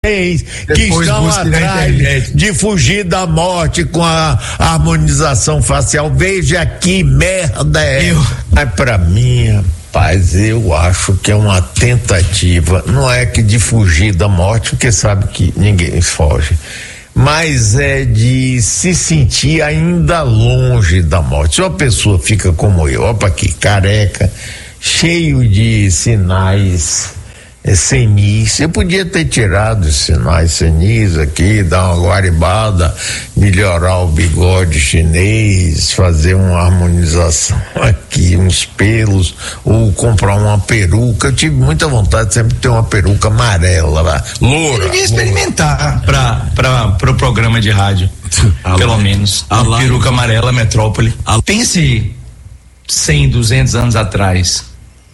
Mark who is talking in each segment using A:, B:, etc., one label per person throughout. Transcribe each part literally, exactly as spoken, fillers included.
A: que estão atrás de fugir da morte com a harmonização facial. Veja que merda é. Eu... Mas pra mim, rapaz, eu acho que é uma tentativa, não é que de fugir da morte, porque sabe que ninguém foge, mas é de se sentir ainda longe da morte. Se uma pessoa fica como eu, opa aqui, careca, cheio de sinais É senis, eu podia ter tirado os sinais senis aqui, dar uma guaribada, melhorar o bigode chinês, fazer uma harmonização aqui, uns pelos, ou comprar uma peruca. Eu tive muita vontade sempre de ter uma peruca amarela lá, loura.
B: Eu devia experimentar para para o pro programa de rádio, pelo menos, a peruca amarela Metrópole. Pense cem, duzentos anos atrás,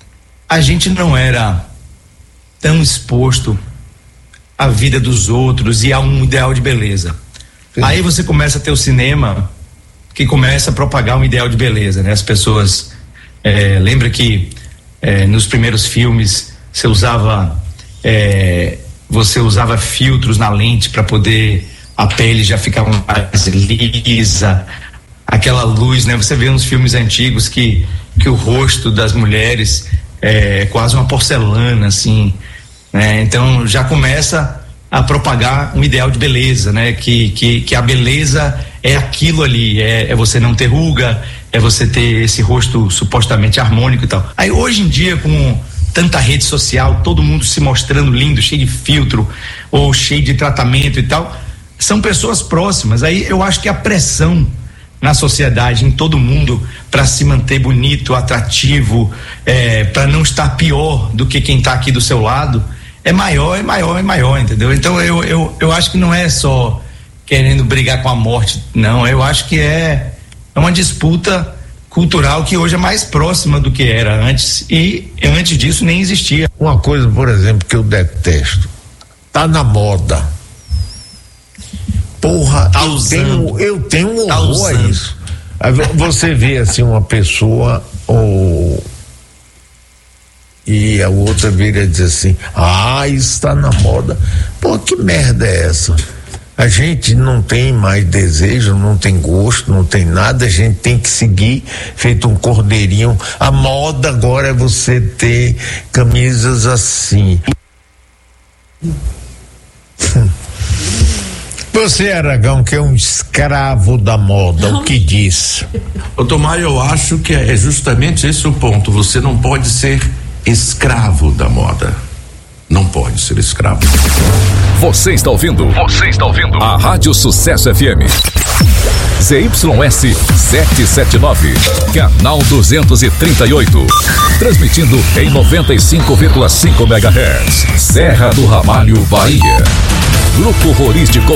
B: a gente não era tão exposto à vida dos outros e a um ideal de beleza. Sim. Aí você começa a ter o cinema que começa a propagar um ideal de beleza, né? As pessoas é, lembra que é, nos primeiros filmes você usava é, você usava filtros na lente para poder a pele já ficar mais lisa, aquela luz, né? Você vê nos filmes antigos que que o rosto das mulheres é quase uma porcelana, assim, né? Então já começa a propagar um ideal de beleza, né? Que, que, que a beleza é aquilo ali, é, é você não ter ruga, é você ter esse rosto supostamente harmônico e tal. Aí hoje em dia, com tanta rede social, todo mundo se mostrando lindo, cheio de filtro, ou cheio de tratamento e tal, são pessoas próximas. Aí eu acho que a pressão na sociedade, em todo mundo, para se manter bonito, atrativo, é, para não estar pior do que quem está aqui do seu lado, é maior, é maior, é maior, entendeu? Então eu, eu, eu acho que não é só querendo brigar com a morte, não, eu acho que é, é uma disputa cultural que hoje é mais próxima do que era antes, e antes disso nem existia.
A: Uma coisa, por exemplo, que eu detesto, tá na moda. Porra, tá eu, tenho, eu tenho um horror tá a isso. Aí você vê assim uma pessoa ou e a outra vira e diz assim, ah, isso está na moda. Pô, que merda é essa? A gente não tem mais desejo, não tem gosto, não tem nada, a gente tem que seguir feito um cordeirinho. A moda agora é você ter camisas assim. Você, Aragão, que é um escravo da moda, não. O que diz?
C: Ô Tomar, eu acho que é justamente esse o ponto. Você não pode ser escravo da moda. Não pode ser escravo.
D: Você está ouvindo? Você está ouvindo? A Rádio Sucesso F M. Z Y S setecentos e setenta e nove, canal duzentos e trinta e oito. Transmitindo em noventa e cinco vírgula cinco megahertz. Serra do Ramalho, Bahia. Grupo Rurístico